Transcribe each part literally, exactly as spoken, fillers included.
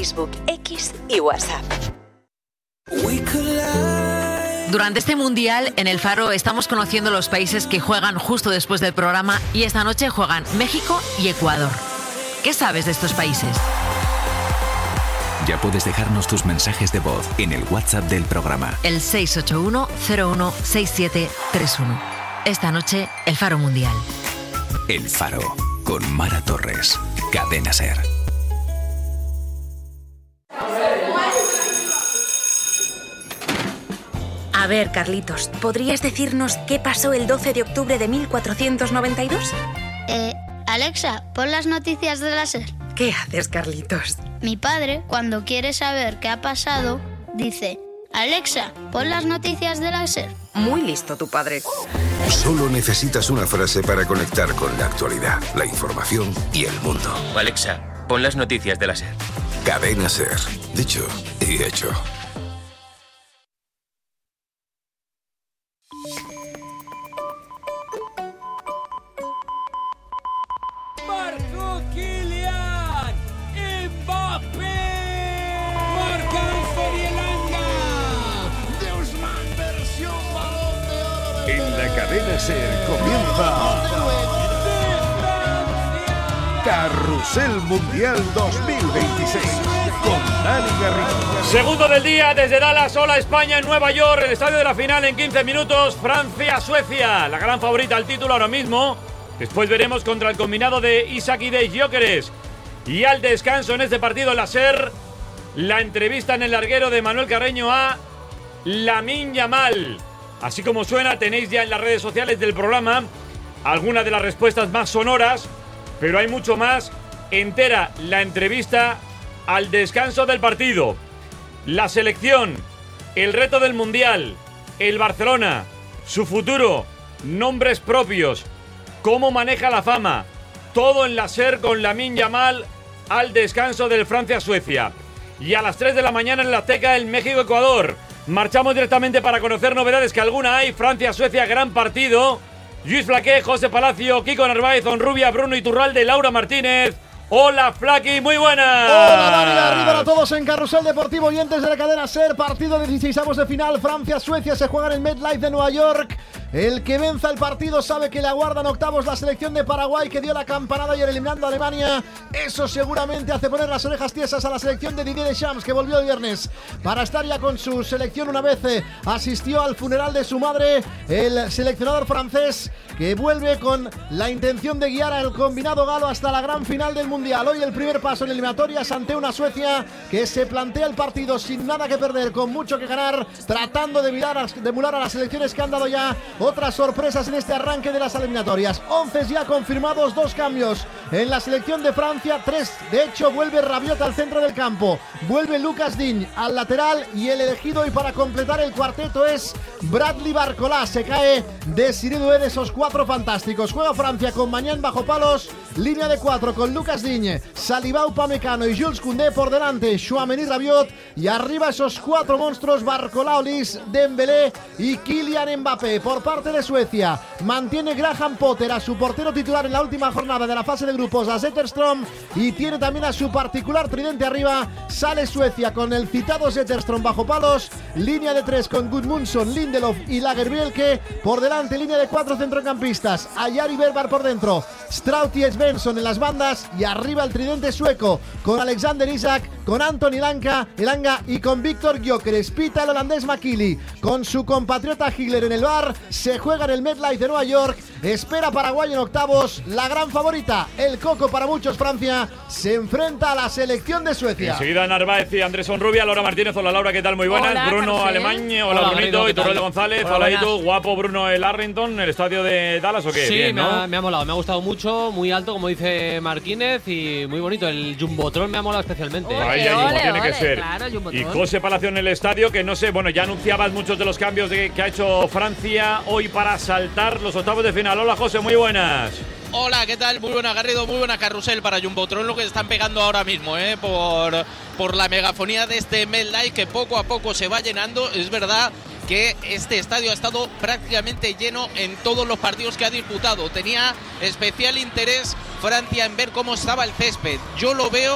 Facebook, X y WhatsApp. Durante este Mundial, en El Faro, estamos conociendo los países que juegan justo después del programa y esta noche juegan México y Ecuador. ¿Qué sabes de estos países? Ya puedes dejarnos tus mensajes de voz en el WhatsApp del programa. El seis ocho uno cero uno seis siete tres uno. Esta noche, El Faro Mundial. El Faro, con Mara Torres. Cadena SER. A ver, Carlitos, ¿podrías decirnos qué pasó el doce de octubre de mil cuatrocientos noventa y dos? Eh, Alexa, pon las noticias de la SER. ¿Qué haces, Carlitos? Mi padre, cuando quiere saber qué ha pasado, dice: Alexa, pon las noticias de la SER. Muy listo tu padre. Solo necesitas una frase para conectar con la actualidad, la información y el mundo. Alexa, pon las noticias de la SER. Cadena SER. Dicho y hecho. Marco Kylian Mbappé. Marca Anthony Elanga. De Usman versión balón de oro. En la Cadena SER comienza Carrusel Mundial dos mil veintiséis con Dani Garrido. Segundo del día desde Dallas. Hola España en Nueva York. El estadio de la final en quince minutos. Francia-Suecia, la gran favorita al título ahora mismo. Después veremos contra el combinado de Isaac y de Gyökeres. Y al descanso en este partido en la SER, la entrevista en el larguero de Manuel Carreño a Lamine Yamal. Así como suena, tenéis ya en las redes sociales del programa algunas de las respuestas más sonoras, pero hay mucho más. Entera la entrevista al descanso del partido. La selección, el reto del Mundial, el Barcelona, su futuro, nombres propios, cómo maneja la fama. Todo en la SER con Lamine Yamal al descanso del Francia-Suecia. Y a las tres de la mañana en la Azteca el México-Ecuador. Marchamos directamente para conocer novedades, que alguna hay. Francia-Suecia, gran partido. Lluís Flaqué, José Palacio, Kiko Narváez, Onrubia, Bruno Iturralde, Laura Martínez. Hola, Flaqui, muy buenas. Hola, Dani, arriba a todos en Carrusel Deportivo, oyentes de la cadena SER. Partido de dieciseisavos de final, Francia-Suecia, se juega en el MetLife de Nueva York. El que venza el partido sabe que le aguardan octavos la selección de Paraguay, que dio la campanada ayer eliminando a Alemania. Eso seguramente hace poner las orejas tiesas a la selección de Didier Deschamps, que volvió el viernes para estar ya con su selección. Una vez eh, asistió al funeral de su madre, el seleccionador francés, que vuelve con la intención de guiar al combinado galo hasta la gran final del Mundial. Hoy el primer paso en eliminatorias ante una Suecia que se plantea el partido sin nada que perder, con mucho que ganar, tratando de mirar a, de emular a las selecciones que han dado ya otras sorpresas en este arranque de las eliminatorias. once ya confirmados, dos cambios en la selección de Francia, tres de hecho. Vuelve Rabiot al centro del campo, vuelve Lucas Digne al lateral, y el elegido hoy para completar el cuarteto es Bradley Barcola. Se cae Desiré Doué, de esos cuatro fantásticos. Juega Francia con Mañán bajo palos, línea de cuatro con Lucas Digne, Saliba, Upamecano y Jules Koundé por delante, Tchouaméni, Rabiot, y arriba esos cuatro monstruos: Barcola, Olise, Dembélé y Kylian Mbappé. Por parte de Suecia, mantiene Graham Potter a su portero titular en la última jornada de la fase de grupos, a Zetterström, y tiene también a su particular tridente arriba. Sale Suecia con el citado Zetterström bajo palos, línea de tres con Gudmundsson, Lindelof y Lagerbielke por delante, línea de cuatro centrocampistas, Ayar y Bergvall por dentro, Straut y Svensson en las bandas, y arriba el tridente sueco con Alexander Isak, con Anthony Elanga, Elanga y con Víctor Gyökeres. Pita el holandés McKinley con su compatriota Higler en el bar. Se juega en el MetLife de Nueva York. Espera Paraguay en octavos. La gran favorita, el coco para muchos, Francia, se enfrenta a la selección de Suecia. Enseguida Narváez y Andrés Onrubia, Laura Martínez. Hola Laura, ¿qué tal? Muy buenas. Hola, Bruno Carcel. Alemán, hola, Hola Brunito, Brunito, y Torrel de González. Hola, Hola, buenas. Itu, guapo Bruno el Arrington, el estadio de Dallas, ¿o qué? Sí, Bien, me, ¿no? ha, me ha molado, me ha gustado mucho, muy alto, como dice Martínez, y muy bonito. El Jumbotron me ha molado especialmente. Ole, Ahí, ahí, como ole, tiene que ole, ser. Claro, Y José Palacio en el estadio, que no sé, bueno, ya anunciabas muchos de los cambios de, que ha hecho Francia hoy para saltar los octavos de final. Hola José, muy buenas. Hola, ¿qué tal? Muy buena, Garrido, muy buena Carrusel para Jumbotron, lo que están pegando ahora mismo, ¿eh? Por, por la megafonía de este MetLife, que poco a poco se va llenando. Es verdad que este estadio ha estado prácticamente lleno en todos los partidos que ha disputado. Tenía especial interés Francia en ver cómo estaba el césped. Yo lo veo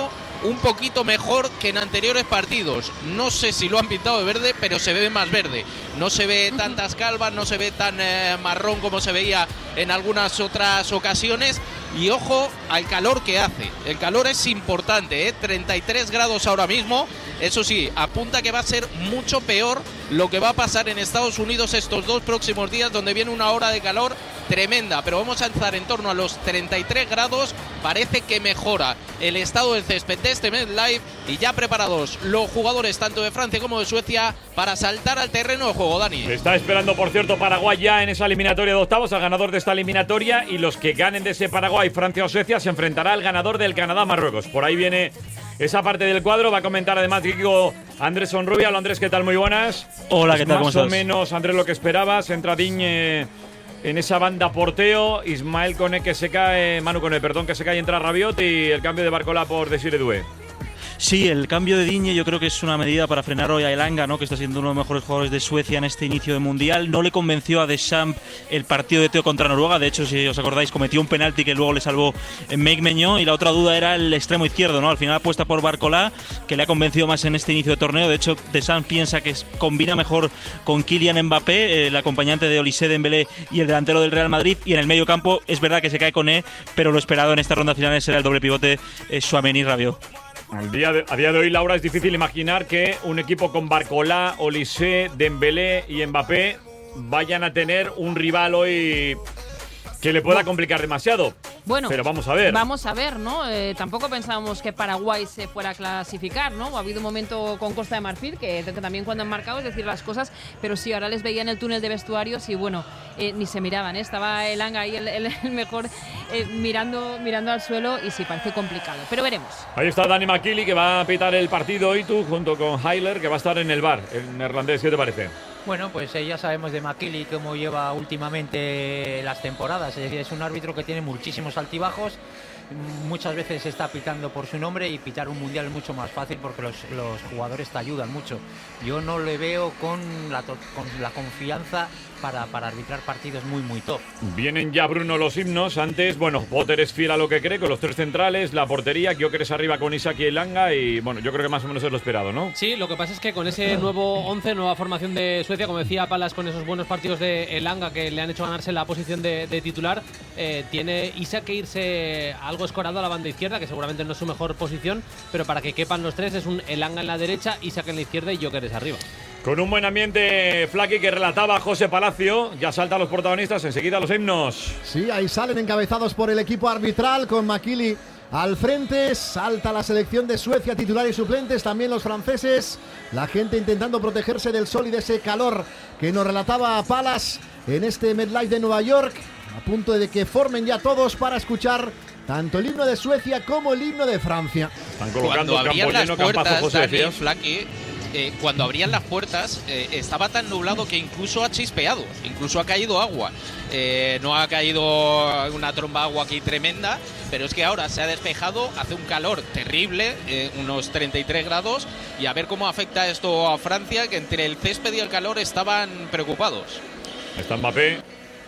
un poquito mejor que en anteriores partidos. No sé si lo han pintado de verde, pero se ve más verde. No se ve tantas calvas, no se ve tan eh, marrón como se veía en algunas otras ocasiones. Y ojo al calor que hace. El calor es importante, ¿eh? treinta y tres grados ahora mismo. Eso sí, apunta que va a ser mucho peor lo que va a pasar en Estados Unidos estos dos próximos días, donde viene una hora de calor tremenda. Pero vamos a estar en torno a los treinta y tres grados. Parece que mejora el estado del césped de este MetLife, y ya preparados los jugadores tanto de Francia como de Suecia para saltar al terreno de juego, Dani. Está esperando, por cierto, Paraguay ya en esa eliminatoria de octavos, al ganador de esta eliminatoria, y los que ganen de ese Paraguay, Francia o Suecia, se enfrentará al ganador del Canadá-Marruecos. Por ahí viene esa parte del cuadro. Va a comentar además Kiko Andrés Sonrubia. Hola Andrés, ¿qué tal? Muy buenas. Hola, ¿qué tal? ¿Cómo estás? Más o menos, Andrés, lo que esperabas. Entra Digne en esa banda porteo, Ismael Koné que se cae, Manu Koné, perdón, que se cae, entra Rabiot, y el cambio de Barcola por Desiré Doué. Sí, el cambio de Digne yo creo que es una medida para frenar hoy a Elanga, ¿no? Que está siendo uno de los mejores jugadores de Suecia en este inicio de Mundial. No le convenció a Deschamps el partido de Teo contra Noruega. De hecho, si os acordáis, cometió un penalti que luego le salvó Meik Meñó. Y la otra duda era el extremo izquierdo, ¿no? Al final apuesta por Barcola, que le ha convencido más en este inicio de torneo. De hecho, Deschamps piensa que combina mejor con Kylian Mbappé, el acompañante de Olise Dembélé y el delantero del Real Madrid. Y en el medio campo es verdad que se cae Koné, pero lo esperado en esta ronda final será el doble pivote eh, Tchouaméni-Rabiot. Al día de, a día de hoy, Laura, es difícil imaginar que un equipo con Barcola, Olise, Dembélé y Mbappé vayan a tener un rival hoy que le pueda complicar demasiado. Bueno, pero vamos a ver. Vamos a ver, ¿no? Eh, tampoco pensábamos que Paraguay se fuera a clasificar, ¿no? Ha habido un momento con Costa de Marfil, que, que también cuando han marcado es decir las cosas, pero sí, ahora les veía en el túnel de vestuarios y bueno, eh, ni se miraban, ¿eh? Estaba Elanga ahí el, el, el mejor eh, mirando, mirando al suelo, y sí, parece complicado, pero veremos. Ahí está Dani McKilly, que va a pitar el partido hoy, tú, junto con Heiler, que va a estar en el bar, el neerlandés. ¿Qué te parece? Bueno, pues eh, ya sabemos de McKilly cómo lleva últimamente las temporadas. Es decir, es un árbitro que tiene muchísimos altibajos. Muchas veces está pitando por su nombre, y pitar un mundial es mucho más fácil porque los, los jugadores te ayudan mucho. Yo no le veo con la, con la confianza para, para arbitrar partidos muy, muy top. Vienen ya, Bruno, los himnos. Antes, bueno, Potter es fiel a lo que cree, con los tres centrales, la portería, Gyökeres arriba con Isak y Elanga, y bueno, yo creo que más o menos es lo esperado, ¿no? Sí, lo que pasa es que con ese nuevo once, nueva formación de Suecia, como decía Palas, con esos buenos partidos de Elanga que le han hecho ganarse la posición de, de titular, eh, tiene Isak que irse algo escorado a la banda izquierda, que seguramente no es su mejor posición, pero para que quepan los tres es un Elanga en la derecha, Isak en la izquierda y Gyökeres arriba. Con un buen ambiente, Flaky, que relataba José Palacio. Ya saltan los protagonistas, enseguida los himnos. Sí, ahí salen encabezados por el equipo arbitral, con McKilly al frente. Salta la selección de Suecia, titular y suplentes, también los franceses. La gente intentando protegerse del sol y de ese calor que nos relataba Palas en este MetLife de Nueva York, a punto de que formen ya todos para escuchar tanto el himno de Suecia como el himno de Francia. Están colocando Cuando abrían campo las lleno, puertas, campazo, José, Dani, decías. Flaky, eh, cuando abrían las puertas eh, estaba tan nublado que incluso ha chispeado, incluso ha caído agua. Eh, no ha caído una tromba de agua aquí tremenda, pero es que ahora se ha despejado, hace un calor terrible, eh, unos treinta y tres grados, y a ver cómo afecta esto a Francia, que entre el césped y el calor estaban preocupados. Está Mbappé,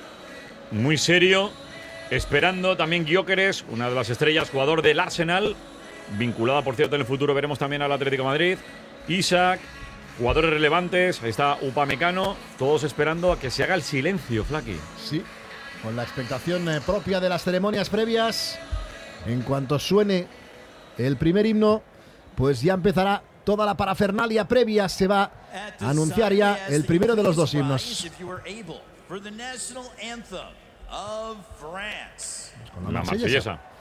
muy serio, esperando. También Gyökeres, una de las estrellas, jugador del Arsenal, vinculada, por cierto, en el futuro veremos también al Atlético de Madrid. Isak, jugadores relevantes, ahí está Upamecano, todos esperando a que se haga el silencio, Flaky. Sí, con la expectación eh, propia de las ceremonias previas. En cuanto suene el primer himno, pues ya empezará toda la parafernalia previa. Se va a anunciar ya el primero de los dos himnos. Con la marsellesa.